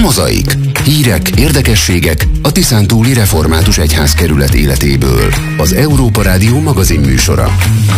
Mozaik. Hírek, érdekességek a Tiszántúli Református Egyházkerület életéből. Az Európa Rádió magazinműsora.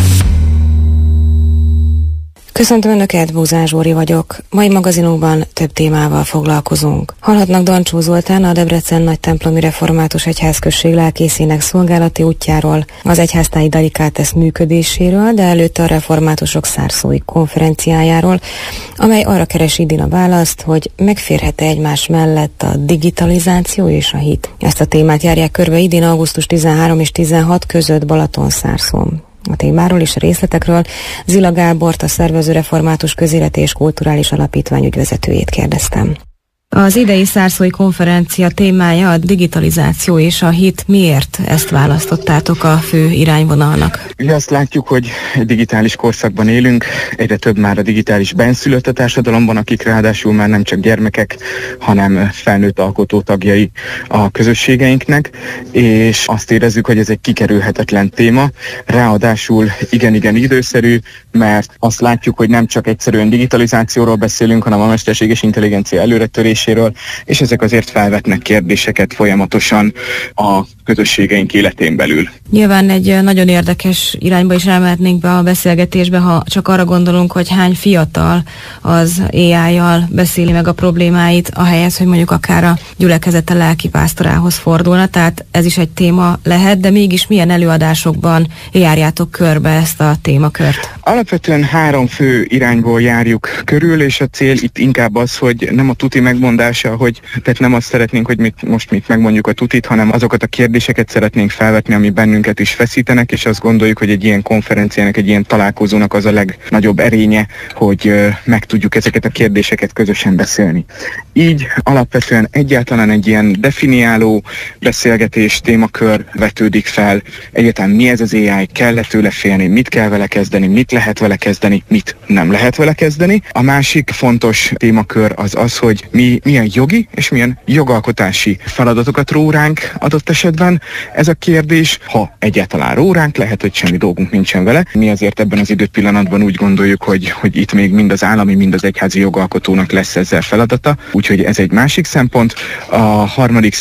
Köszöntöm Önöket, Búzán Zsóri vagyok. Mai magazinunkban több témával foglalkozunk. Hallhatnak Dancsó Zoltán, a Debrecen Nagytemplomi Református Egyházközség lelkészének szolgálati útjáról, az egyháztáji Delikátes működéséről, de előtte a reformátusok szárszói konferenciájáról, amely arra keresi idén a választ, hogy megférhet-e egymás mellett a digitalizáció és a hit. Ezt a témát járják körbe idén augusztus 13 és 16 között Balatonszárszón. A témáról és a részletekről Zila Gábort, a szervező Református Közéleti és Kulturális Alapítvány ügyvezetőjét kérdeztem. Az idei szárszói konferencia témája a digitalizáció és a hit. Miért ezt választottátok a fő irányvonalnak? Ugye azt látjuk, hogy egy digitális korszakban élünk, egyre több már a digitális benszülött a társadalomban, akik ráadásul már nem csak gyermekek, hanem felnőtt alkotó tagjai a közösségeinknek, és azt érezzük, hogy ez egy kikerülhetetlen téma, ráadásul igen időszerű, mert azt látjuk, hogy nem csak egyszerűen digitalizációról beszélünk, hanem a mesterséges intelligencia előretöréséről, és ezek azért felvetnek kérdéseket folyamatosan a közösségeink életén belül. Nyilván egy nagyon érdekes irányba is elmehetnénk be a beszélgetésbe, ha csak arra gondolunk, hogy hány fiatal az AI-jal beszéli meg a problémáit, ahelyett, hogy mondjuk akár a gyülekezete lelkipásztorához fordulna, tehát ez is egy téma lehet, de mégis milyen előadásokban járjátok körbe ezt a témakört? Alapvetően 3 fő irányból járjuk körül, és a cél itt inkább az, hogy nem a tuti megmondása, tehát nem azt szeretnénk, hogy most megmondjuk a tutit, hanem azokat a kérdéseket szeretnénk felvetni, ami bennünket is feszítenek, és azt gondoljuk, hogy egy ilyen konferenciának, egy ilyen találkozónak az a legnagyobb erénye, hogy meg tudjuk ezeket a kérdéseket közösen beszélni. Így alapvetően egyáltalán egy ilyen definiáló beszélgetés, témakör vetődik fel. Egyáltalán mi ez az AI, kell-e tőle félni, mit kell vele kezdeni, mit lehet vele kezdeni, mit nem lehet vele kezdeni. A másik fontos témakör az, hogy milyen jogi és milyen jogalkotási feladatokat ró ránk adott esetben ez a kérdés. Ha egyáltalán ró ránk, lehet, hogy semmi dolgunk nincsen vele. Mi azért ebben az időpillanatban úgy gondoljuk, hogy itt még mind az állami, mind az egyházi jogalkotónak lesz ezzel feladata. Úgyhogy ez egy másik szempont. A harmadik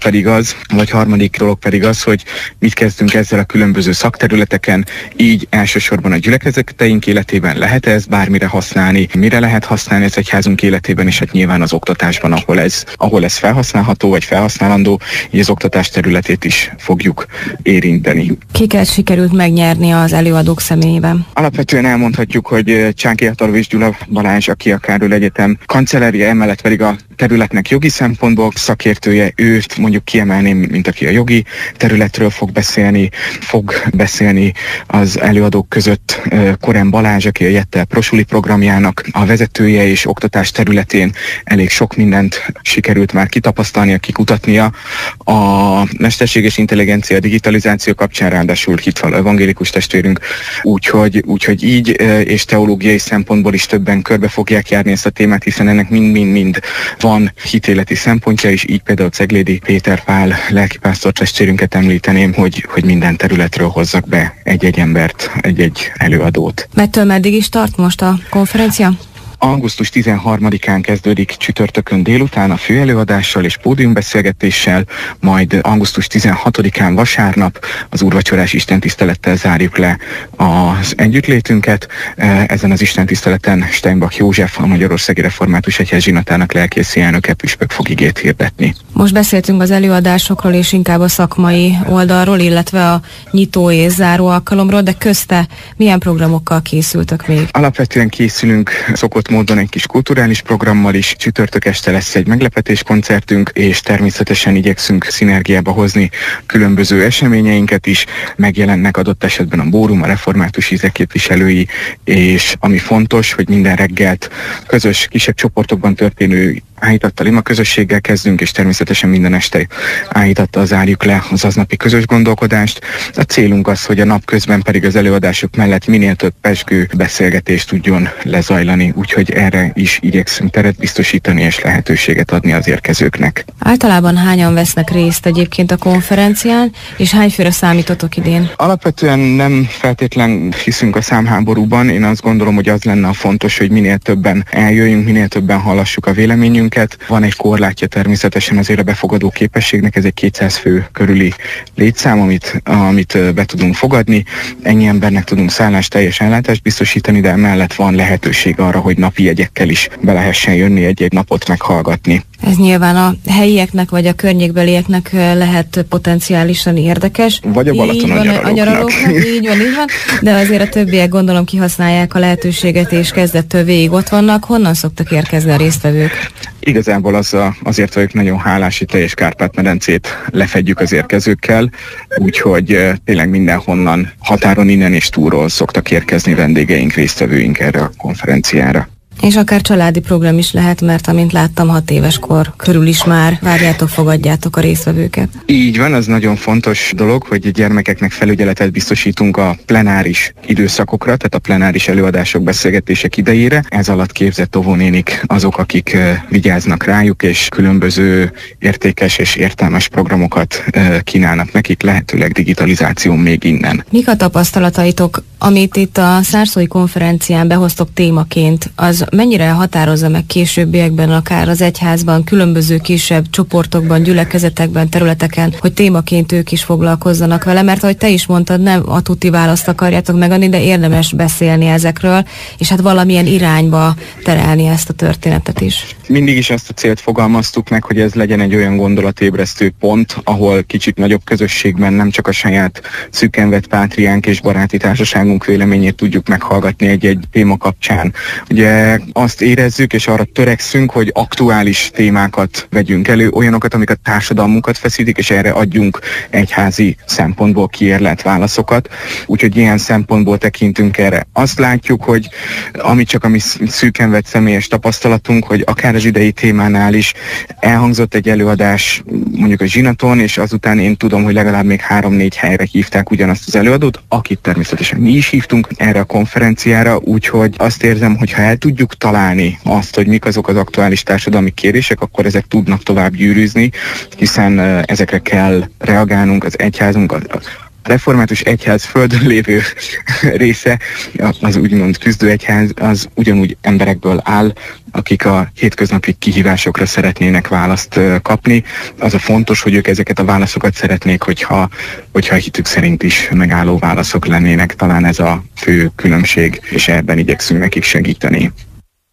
dolog pedig az, hogy mit kezdünk ezzel a különböző szakterületeken, így elsősorban a gyülekezeteink életében lehet ez bármire használni, mire lehet használni az egyházunk életében, és hát nyilván az oktatásban, ahol ez felhasználható vagy felhasználandó, így az oktatás területét is fogjuk érinteni. Kiket sikerült megnyerni az előadók személyében? Alapvetően elmondhatjuk, hogy Csáki Atalovich Gyula Balázs, aki a Károly Egyetem kancellárja, emellett pedig a területnek jogi szempontból szakértője, őt mondjuk kiemelném, mint aki a jogi területről fog beszélni az előadók között Korén Balázs, aki a Jettel Prosuli programjának a vezetője, és oktatás területén elég sok mindent sikerült már kitapasztalnia, kikutatnia. A mesterséges intelligencia, digitalizáció kapcsán ráadásul hitval evangélikus testvérünk, úgyhogy így és teológiai szempontból is többen körbe fogják járni ezt a témát, hiszen ennek mind van hitéleti szempontja, és így például Ceglédi Péter Pál lelkipásztor testvérünket említeném, hogy minden területről hozzak be egy-egy embert, egy-egy előadót. Mettől meddig is tart most a konferencia? Augusztus 13-án kezdődik csütörtökön délután a főelőadással és pódiumbeszélgetéssel, majd augusztus 16-án vasárnap az úrvacsorás istentisztelettel zárjuk le az együttlétünket. Ezen az istentiszteleten Steinbach József, a Magyarországi Református Egyház zsinatának lelkészi elnöke püspök fog igét hirdetni. Most beszéltünk az előadásokról és inkább a szakmai oldalról, illetve a nyitó és záró alkalomról, de közte milyen programokkal készültök még? Alapvetően készülünk szokott módon egy kis kulturális programmal is. Csütörtök este lesz egy meglepetés koncertünk, és természetesen igyekszünk szinergiába hozni különböző eseményeinket is. Megjelennek adott esetben a Bórum, a református ízek képviselői, és ami fontos, hogy minden reggelt közös, kisebb csoportokban történő áhítattal ima közösséggel kezdünk, és természetesen természetesen minden este állítattal zárjuk le az aznapi közös gondolkodást. A célunk az, hogy a nap közben pedig az előadások mellett minél több pezsgő beszélgetést tudjon lezajlani, úgyhogy erre is igyekszünk teret biztosítani és lehetőséget adni az érkezőknek. Általában hányan vesznek részt egyébként a konferencián, és hányfőre számítotok idén? Alapvetően nem feltétlen hiszünk a számháborúban. Én azt gondolom, hogy az lenne a fontos, hogy minél többen eljöjjünk, minél többen hallassuk a véleményünket. Van egy korlátja természetesen azért a befogadó képességnek, ez egy 200 fő körüli létszám, amit be tudunk fogadni. Ennyi embernek tudunk teljes ellátást biztosítani, de emellett van lehetőség arra, hogy napi jegyekkel is be lehessen jönni egy-egy napot meghallgatni. Ez nyilván a helyieknek vagy a környékbelieknek lehet potenciálisan érdekes. Vagy a Balatonon nyaralóknak. Így van. De azért a többiek gondolom kihasználják a lehetőséget, és kezdettől végig ott vannak. Honnan szoktak érkezni a résztvevők? Igazából azért vagyok nagyon hálás, hogy teljes Kárpát-medencét lefedjük az érkezőkkel, úgyhogy tényleg mindenhonnan, határon innen és túlról szoktak érkezni vendégeink, résztvevőink erre a konferenciára. És akár családi program is lehet, mert amint láttam, 6 éves kor körül is már várjátok, fogadjátok a résztvevőket. Így van, az nagyon fontos dolog, hogy a gyermekeknek felügyeletet biztosítunk a plenáris időszakokra, tehát a plenáris előadások, beszélgetések idejére. Ez alatt képzett óvónénik azok, akik vigyáznak rájuk, és különböző értékes és értelmes programokat kínálnak nekik, lehetőleg digitalizáció még innen. Mik a tapasztalataitok, amit itt a Szárszói konferencián behoztok témaként, az mennyire határozza meg későbbiekben, akár az egyházban, különböző kisebb csoportokban, gyülekezetekben, területeken, hogy témaként ők is foglalkozzanak vele, mert ahogy te is mondtad, nem a tuti választ akarjátok megadni, de érdemes beszélni ezekről, és hát valamilyen irányba terelni ezt a történetet is. Mindig is azt a célt fogalmaztuk meg, hogy ez legyen egy olyan gondolatébresztő pont, ahol kicsit nagyobb közösségben nem csak a saját szűken vett pátriánk és baráti társaságunk véleményét tudjuk meghallgatni egy-egy téma kapcsán. Ugye azt érezzük, és arra törekszünk, hogy aktuális témákat vegyünk elő, olyanokat, amik a társadalmunkat feszítik, és erre adjunk egyházi szempontból kiérlelt válaszokat. Úgyhogy ilyen szempontból tekintünk erre. Azt látjuk, hogy csak a mi szűken vett személyes tapasztalatunk, hogy akár az idei témánál is elhangzott egy előadás mondjuk a zsinaton, és azután én tudom, hogy legalább még 3-4 helyre hívták ugyanazt az előadót, akit természetesen mi is hívtunk erre a konferenciára, úgyhogy azt érzem, hogy ha el tudjuk találni azt, hogy mik azok az aktuális társadalmi kérések, akkor ezek tudnak tovább gyűrűzni, hiszen ezekre kell reagálnunk, az egyházunk, a református egyház földön lévő része, az úgymond küzdőegyház, az ugyanúgy emberekből áll, akik a hétköznapi kihívásokra szeretnének választ kapni. Az a fontos, hogy ők ezeket a válaszokat szeretnék, hogyha a hitük szerint is megálló válaszok lennének. Talán ez a fő különbség, és ebben igyekszünk nekik segíteni.